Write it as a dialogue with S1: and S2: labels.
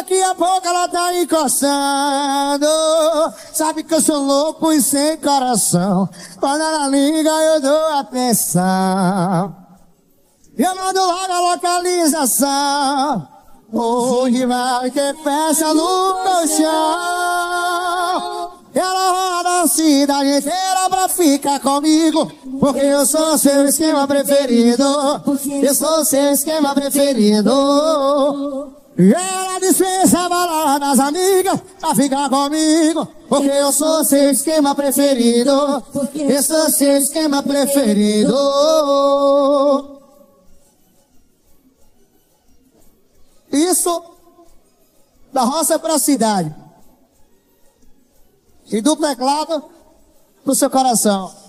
S1: daqui a pouco ela tá encostando. Sabe que eu sou louco e sem coração. Quando ela liga eu dou atenção. Eu mando logo a localização. Onde vai ter festa no colchão. Ela roda a cidade inteira pra ficar comigo, porque eu sou seu esquema preferido. Eu sou seu esquema preferido. E ela dispensa a balada das amigas pra ficar comigo, porque eu sou seu esquema preferido. Eu sou seu esquema preferido. Isso da roça pra cidade. E do teclado pro seu coração.